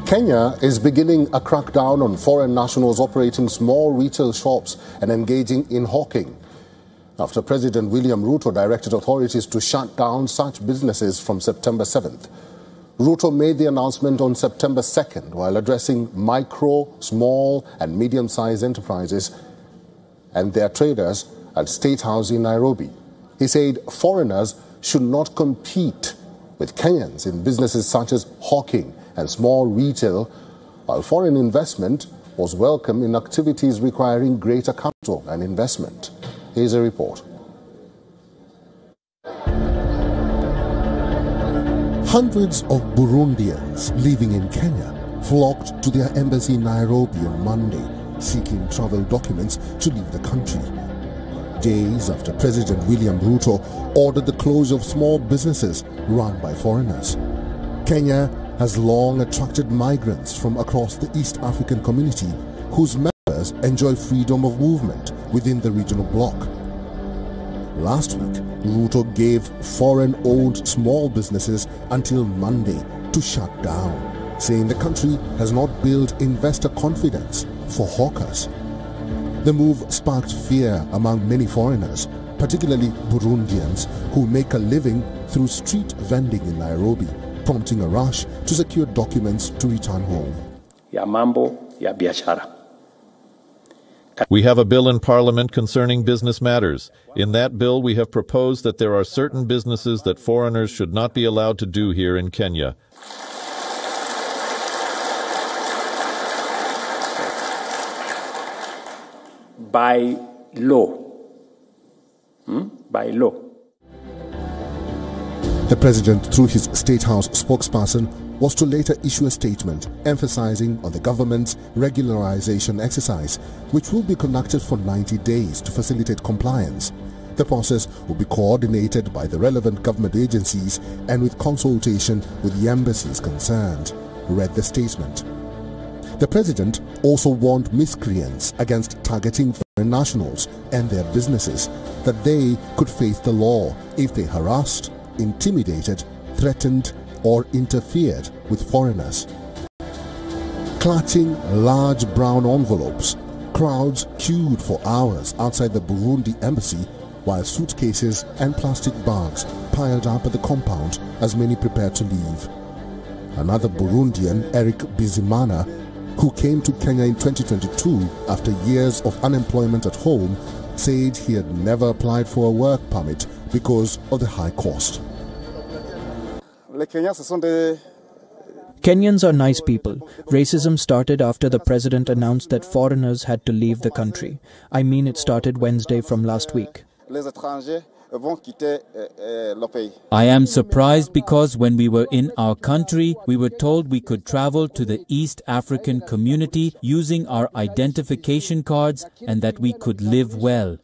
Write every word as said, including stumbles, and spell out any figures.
Kenya is beginning a crackdown on foreign nationals operating small retail shops and engaging in hawking, after President William Ruto directed authorities to shut down such businesses from September seventh. Ruto made the announcement on September second while addressing micro, small and medium-sized enterprises and their traders at State House in Nairobi. He said foreigners should not compete with Kenyans in businesses such as hawking and small retail, while foreign investment was welcome in activities requiring greater capital and investment. Here's a report. Hundreds of Burundians living in Kenya flocked to their embassy in Nairobi on Monday, seeking travel documents to leave the country. Days after President William Ruto ordered the closure of small businesses run by foreigners. Kenya has long attracted migrants from across the East African community, whose members enjoy freedom of movement within the regional bloc. Last week, Ruto gave foreign-owned small businesses until Monday to shut down, saying the country has not built investor confidence for hawkers. The move sparked fear among many foreigners, particularly Burundians, who make a living through street vending in Nairobi, prompting a rush to secure documents to return home. Ya mambo ya biashara. We have a bill in Parliament concerning business matters. In that bill, we have proposed that there are certain businesses that foreigners should not be allowed to do here in Kenya. By law. Hmm? By law. The president, through his State House spokesperson, was to later issue a statement emphasizing on the government's regularization exercise, which will be conducted for ninety days to facilitate compliance. The process will be coordinated by the relevant government agencies and with consultation with the embassies concerned, read the statement. The president also warned miscreants against targeting foreign nationals and their businesses, that they could face the law if they harassed, intimidated, threatened, or interfered with foreigners. Clutching large brown envelopes, crowds queued for hours outside the Burundi embassy, while suitcases and plastic bags piled up at the compound as many prepared to leave. Another Burundian, Eric Bizimana, who came to Kenya in twenty twenty-two after years of unemployment at home, said he had never applied for a work permit because of the high cost. Kenyans are nice people. Racism started after the president announced that foreigners had to leave the country. I mean, it started Wednesday from last week. I am surprised because when we were in our country, we were told we could travel to the East African community using our identification cards and that we could live well.